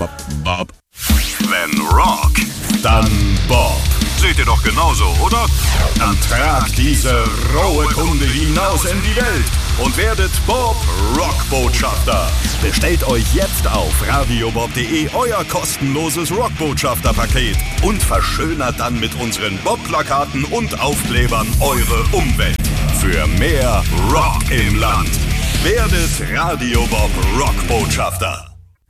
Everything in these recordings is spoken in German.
Bob. Wenn Rock, dann Bob. Seht ihr doch genauso, oder? Dann tragt diese rohe Kunde hinaus in die Welt und werdet Bob Rockbotschafter. Bestellt euch jetzt auf radiobob.de euer kostenloses Rockbotschafter-Paket und verschönert dann mit unseren Bob-Plakaten und Aufklebern eure Umwelt. Für mehr Rock im Land. Werdet Radio Bob Rockbotschafter.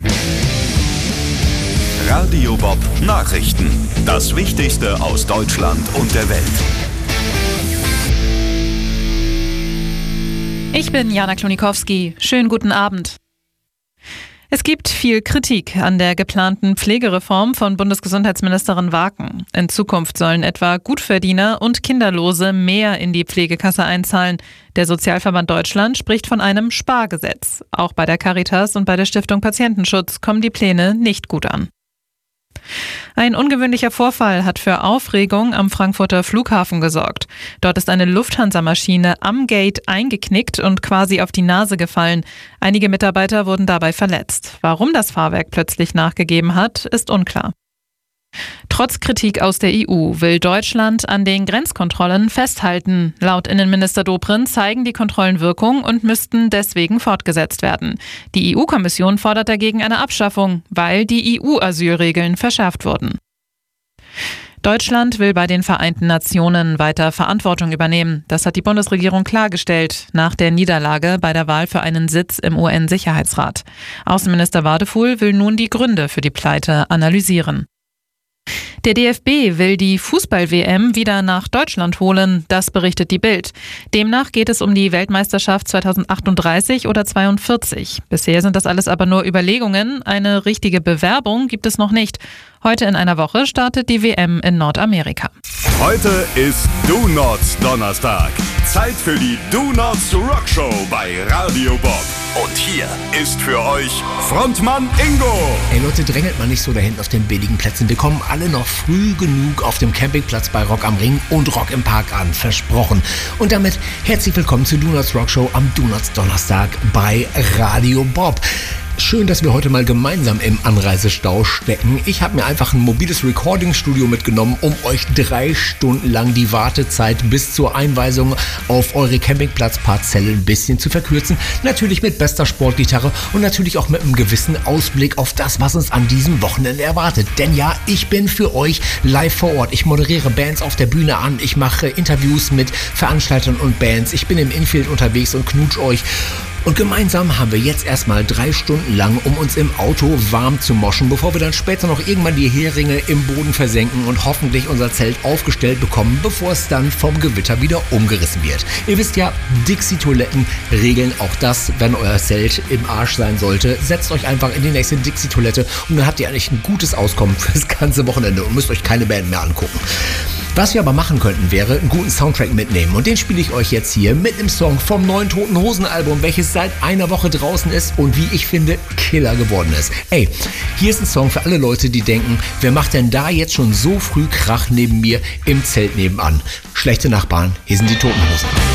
Radio Bob Nachrichten. Das Wichtigste aus Deutschland und der Welt. Ich bin Jana Klonikowski. Schönen guten Abend. Es gibt viel Kritik an der geplanten Pflegereform von Bundesgesundheitsministerin Waken. In Zukunft sollen etwa Gutverdiener und Kinderlose mehr in die Pflegekasse einzahlen. Der Sozialverband Deutschland spricht von einem Spargesetz. Auch bei der Caritas und bei der Stiftung Patientenschutz kommen die Pläne nicht gut an. Ein ungewöhnlicher Vorfall hat für Aufregung am Frankfurter Flughafen gesorgt. Dort ist eine Lufthansa-Maschine am Gate eingeknickt und quasi auf die Nase gefallen. Einige Mitarbeiter wurden dabei verletzt. Warum das Fahrwerk plötzlich nachgegeben hat, ist unklar. Trotz Kritik aus der EU will Deutschland an den Grenzkontrollen festhalten. Laut Innenminister Dobrindt zeigen die Kontrollen Wirkung und müssten deswegen fortgesetzt werden. Die EU-Kommission fordert dagegen eine Abschaffung, weil die EU-Asylregeln verschärft wurden. Deutschland will bei den Vereinten Nationen weiter Verantwortung übernehmen. Das hat die Bundesregierung klargestellt nach der Niederlage bei der Wahl für einen Sitz im UN-Sicherheitsrat. Außenminister Wadefuhl will nun die Gründe für die Pleite analysieren. Der DFB will die Fußball-WM wieder nach Deutschland holen, das berichtet die Bild. Demnach geht es um die Weltmeisterschaft 2038 oder 42. Bisher sind das alles aber nur Überlegungen, eine richtige Bewerbung gibt es noch nicht. Heute in einer Woche startet die WM in Nordamerika. Heute ist Do Nots Donnerstag. Zeit für die Do Nots Rock Show bei Radio Bob. Und hier ist für euch Frontmann Ingo. Ey Leute, drängelt mal nicht so da hinten auf den billigen Plätzen. Wir kommen alle noch früh genug auf dem Campingplatz bei Rock am Ring und Rock im Park an. Versprochen. Und damit herzlich willkommen zur Do Nots Rock Show am Do Nots Donnerstag bei Radio Bob. Schön, dass wir heute mal gemeinsam im Anreisestau stecken. Ich habe mir einfach ein mobiles Recording-Studio mitgenommen, um euch 3 Stunden lang die Wartezeit bis zur Einweisung auf eure Campingplatzparzelle ein bisschen zu verkürzen. Natürlich mit bester Sportgitarre und natürlich auch mit einem gewissen Ausblick auf das, was uns an diesem Wochenende erwartet. Denn ja, ich bin für euch live vor Ort. Ich moderiere Bands auf der Bühne an. Ich mache Interviews mit Veranstaltern und Bands. Ich bin im Infield unterwegs und knutsch euch. Und gemeinsam haben wir jetzt erstmal 3 Stunden lang, um uns im Auto warm zu moschen, bevor wir dann später noch irgendwann die Heringe im Boden versenken und hoffentlich unser Zelt aufgestellt bekommen, bevor es dann vom Gewitter wieder umgerissen wird. Ihr wisst ja, Dixie-Toiletten regeln auch das, wenn euer Zelt im Arsch sein sollte. Setzt euch einfach in die nächste Dixie-Toilette und dann habt ihr eigentlich ein gutes Auskommen fürs ganze Wochenende und müsst euch keine Band mehr angucken. Was wir aber machen könnten, wäre einen guten Soundtrack mitnehmen. Und den spiele ich euch jetzt hier mit einem Song vom neuen Toten Hosen Album, welches seit einer Woche draußen ist und wie ich finde, Killer geworden ist. Ey, hier ist ein Song für alle Leute, die denken, wer macht denn da jetzt schon so früh Krach neben mir im Zelt nebenan? Schlechte Nachbarn, hier sind die Toten Hosen.